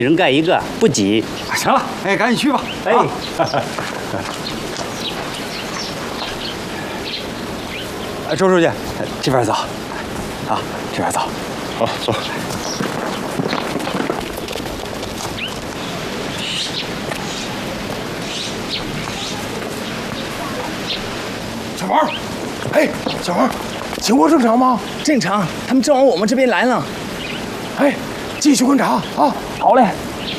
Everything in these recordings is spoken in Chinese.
人盖一个，不挤。 行了，哎，赶紧去吧。 哎， 周书记，这边走，啊，这边走。 好，走。 小王，哎，小王，情况正常吗？ 正常，他们正往我们这边来呢。 哎，继续观察啊！ 好嘞。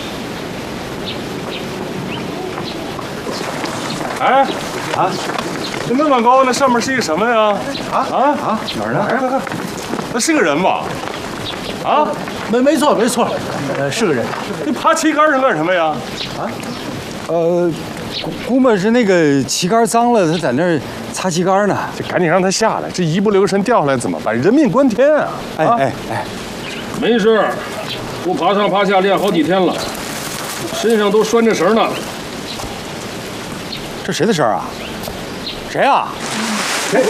哎，啊，这那么高，那上面是一个什么呀？ 哪儿呢？ 看，那是个人吧？啊， 没错，是个人。 你爬旗杆上干什么呀？ 估摸是那个旗杆脏了，他在那儿擦旗杆呢。 就赶紧让他下来，这一不留神掉下来怎么办？人命关天啊！ 哎， 没事，我爬上爬下练好几天了，身上都拴着绳呢。 这谁的声啊？谁啊？谁？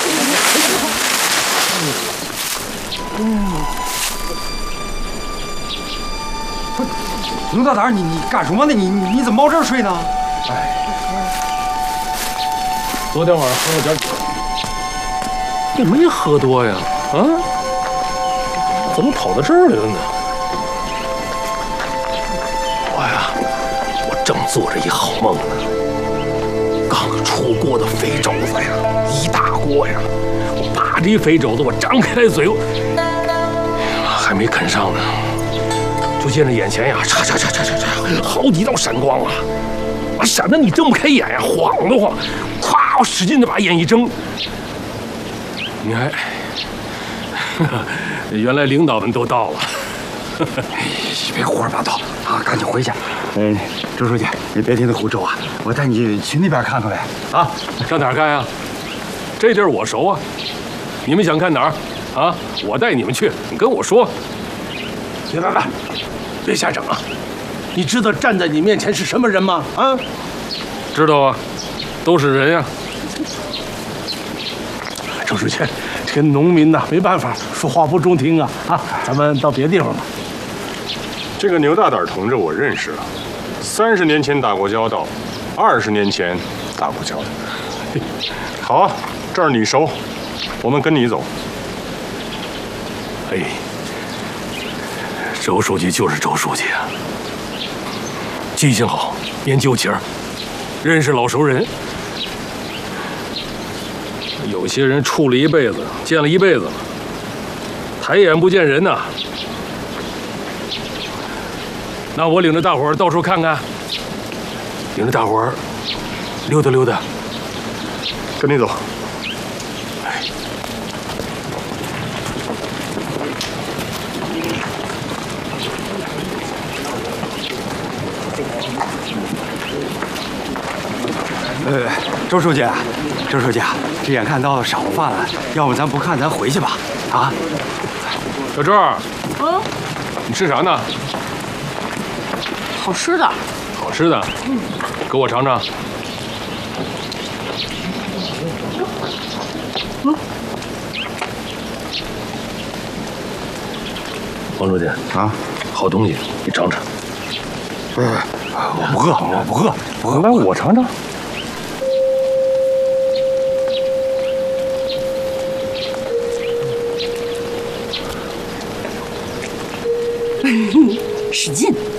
卢大胆，你干什么呢？你怎么冒这儿睡呢？ 昨天晚上喝了点酒，也没喝多呀，啊？怎么跑到这儿来了呢？我正做着一好梦呢，刚出锅的肥肘子呀，一大锅呀，我把这肥肘子我张开嘴，还没啃上呢，就见着眼前呀，嚓，好几道闪光啊！闪得你睁不开眼呀，晃得慌。咵，我使劲的把眼一睁，你看，原来领导们都到了。 别胡说八道啊！赶紧回去。周书记，你别听他胡诌啊！我带你去那边看看呗。 啊，上哪儿看呀？这地儿我熟啊。你们想看哪儿？啊，我带你们去。你跟我说。 别瞎整啊！你知道站在你面前是什么人吗？啊？ 知道啊，都是人呀。 周书记，这个农民呐，没办法，说话不中听啊！啊，咱们到别地方吧。 这个牛大胆同志我认识了，30年前打过交道，20年前打过交道。好啊，这儿你熟，我们跟你走。 哎，周书记就是周书记啊，记性好，编旧情儿，认识老熟人。有些人处了一辈子，见了一辈子了，抬眼不见人呐。那我领着大伙儿到处看看，领着大伙儿溜达溜达。 跟你走。 周书记，这眼看到晌午饭了，要不咱不看，咱回去吧？啊？ 小周，你吃啥呢？ 好吃的。 好吃的，给我尝尝。王书记啊， 好东西，你尝尝。 我不饿。 来，我尝尝。 使劲。